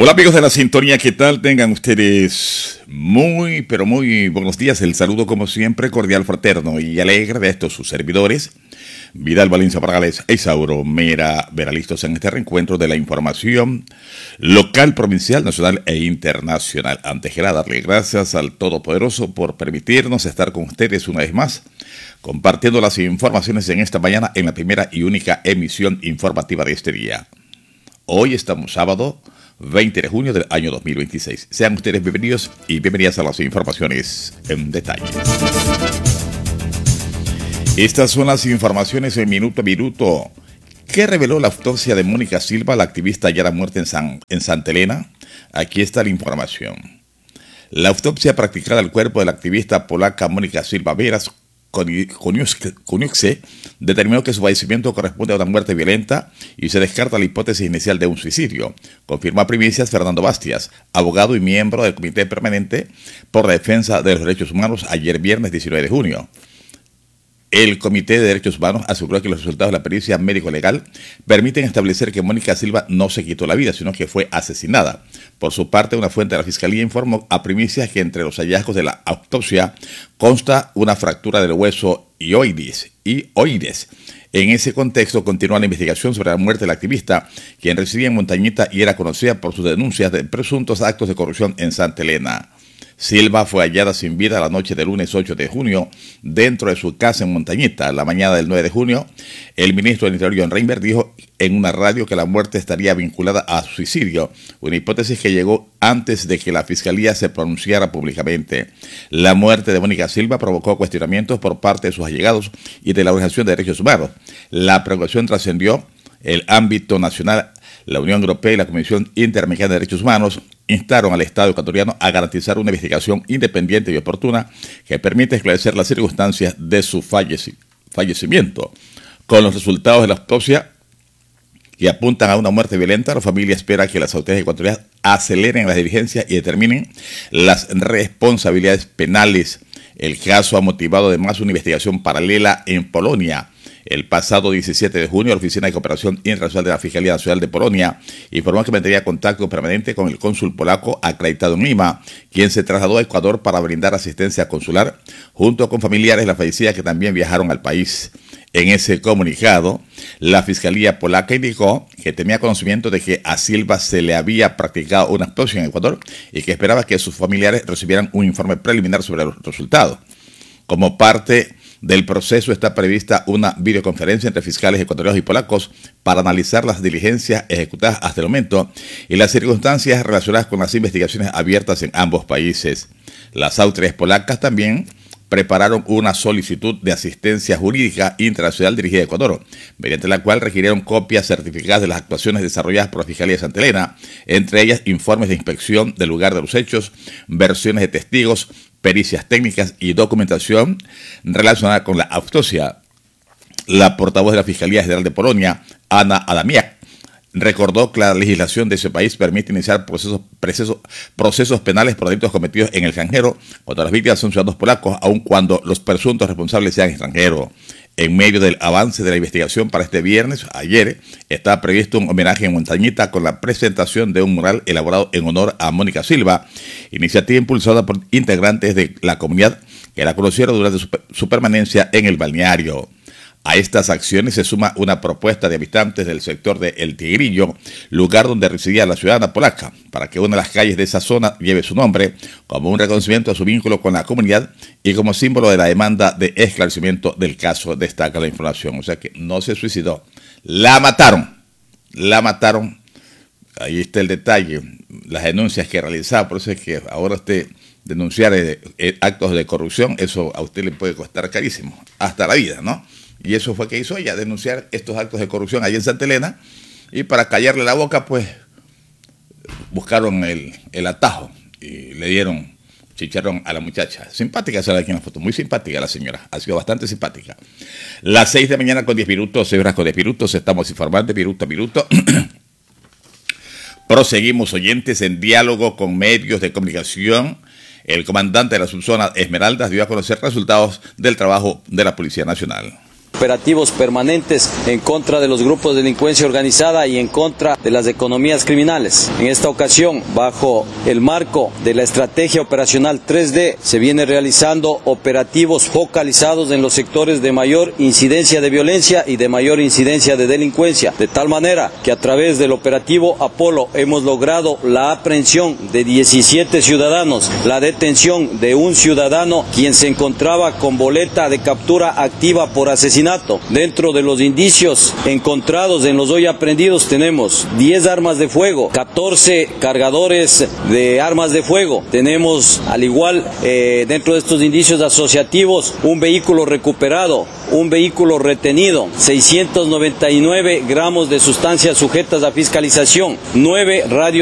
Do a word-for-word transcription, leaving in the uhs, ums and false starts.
Hola amigos de la sintonía, ¿qué tal? Tengan ustedes muy, pero muy buenos días. El saludo como siempre cordial, fraterno y alegre de estos sus servidores, Vidal Valencia Pargales e Isauro Mera Vera, listos en este reencuentro de la información local, provincial, nacional e internacional. Antes que nada, darle gracias al Todopoderoso por permitirnos estar con ustedes una vez más, compartiendo las informaciones en esta mañana en la primera y única emisión informativa de este día. Hoy estamos sábado veinte de junio del año dos mil veintiséis. Sean ustedes bienvenidos y bienvenidas a las informaciones en detalle. Estas son las informaciones en minuto a minuto. ¿Qué reveló la autopsia de Mónica Silva, la activista hallada muerta en, San, en Santa Elena? Aquí está la información. La autopsia practicada al cuerpo de la activista polaca Mónica Silva Veras Koniuszce determinó que su fallecimiento corresponde a una muerte violenta y se descarta la hipótesis inicial de un suicidio, confirmó a Primicias Fernando Bastias, abogado y miembro del Comité Permanente por la Defensa de los Derechos Humanos, ayer viernes diecinueve de junio. El Comité de Derechos Humanos aseguró que los resultados de la pericia médico-legal permiten establecer que Mónica Silva no se quitó la vida, sino que fue asesinada. Por su parte, una fuente de la Fiscalía informó a Primicias que entre los hallazgos de la autopsia consta una fractura del hueso hioides. hioides. En ese contexto, continúa la investigación sobre la muerte de la activista, quien residía en Montañita y era conocida por sus denuncias de presuntos actos de corrupción en Santa Elena. Silva fue hallada sin vida la noche del lunes ocho de junio dentro de su casa en Montañita. La mañana del nueve de junio, el ministro del Interior, John Reinberg, dijo en una radio que la muerte estaría vinculada a suicidio, una hipótesis que llegó antes de que la Fiscalía se pronunciara públicamente. La muerte de Mónica Silva provocó cuestionamientos por parte de sus allegados y de la Organización de Derechos Humanos. La preocupación trascendió el ámbito nacional. La Unión Europea y la Comisión Interamericana de Derechos Humanos instaron al Estado ecuatoriano a garantizar una investigación independiente y oportuna que permita esclarecer las circunstancias de su falleci- fallecimiento. Con los resultados de la autopsia que apuntan a una muerte violenta, la familia espera que las autoridades ecuatorianas aceleren las diligencias y determinen las responsabilidades penales. El caso ha motivado además una investigación paralela en Polonia. El pasado diecisiete de junio, la Oficina de Cooperación Internacional de la Fiscalía Nacional de Polonia informó que mantendría contacto permanente con el cónsul polaco acreditado en Lima, quien se trasladó a Ecuador para brindar asistencia consular, junto con familiares de la fallecida que también viajaron al país. En ese comunicado, la Fiscalía polaca indicó que tenía conocimiento de que a Silva se le había practicado una autopsia en Ecuador y que esperaba que sus familiares recibieran un informe preliminar sobre los resultados. Como parte del proceso está prevista una videoconferencia entre fiscales ecuatorianos y polacos para analizar las diligencias ejecutadas hasta el momento y las circunstancias relacionadas con las investigaciones abiertas en ambos países. Las autoridades polacas también prepararon una solicitud de asistencia jurídica internacional dirigida a Ecuador, mediante la cual requirieron copias certificadas de las actuaciones desarrolladas por la Fiscalía de Santa Elena, entre ellas informes de inspección del lugar de los hechos, versiones de testigos, pericias técnicas y documentación relacionada con la autopsia. La portavoz de la Fiscalía General de Polonia, Anna Adamiak, recordó que la legislación de ese país permite iniciar procesos, procesos, procesos penales por delitos cometidos en el extranjero cuando las víctimas son ciudadanos polacos, aun cuando los presuntos responsables sean extranjeros. En medio del avance de la investigación para este viernes, ayer, está previsto un homenaje en Montañita con la presentación de un mural elaborado en honor a Mónica Silva, iniciativa impulsada por integrantes de la comunidad que la conocieron durante su, su permanencia en el balneario. A estas acciones se suma una propuesta de habitantes del sector de El Tigrillo, lugar donde residía la ciudadana polaca, para que una de las calles de esa zona lleve su nombre, como un reconocimiento a su vínculo con la comunidad y como símbolo de la demanda de esclarecimiento del caso, destaca la información. O sea que no se suicidó, la mataron, la mataron. Ahí está el detalle, las denuncias que realizaba. Por eso es que ahora usted denunciar eh, eh, actos de corrupción, eso a usted le puede costar carísimo, hasta la vida, ¿no? Y eso fue que hizo ella, denunciar estos actos de corrupción allí en Santa Elena, y para callarle la boca, pues, buscaron el, el atajo y le dieron chicharrón a la muchacha. Simpática sale aquí en la foto, muy simpática la señora, ha sido bastante simpática. Las seis de la mañana con diez minutos, seis horas con diez minutos, estamos informando de minuto a minuto. Proseguimos, oyentes, en diálogo con medios de comunicación. El comandante de la subzona Esmeraldas dio a conocer resultados del trabajo de la Policía Nacional. operativos permanentes en contra de los grupos de delincuencia organizada y en contra de las economías criminales. En esta ocasión, bajo el marco de la estrategia operacional tres D, se viene realizando operativos focalizados en los sectores de mayor incidencia de violencia y de mayor incidencia de delincuencia, de tal manera que a través del operativo Apolo hemos logrado la aprehensión de diecisiete ciudadanos, la detención de un ciudadano quien se encontraba con boleta de captura activa por asesinato. Dentro de los indicios encontrados en los hoy aprendidos tenemos diez armas de fuego, catorce cargadores de armas de fuego. Tenemos al igual eh, dentro de estos indicios asociativos un vehículo recuperado, un vehículo retenido, seiscientos noventa y nueve gramos de sustancias sujetas a fiscalización, nueve radios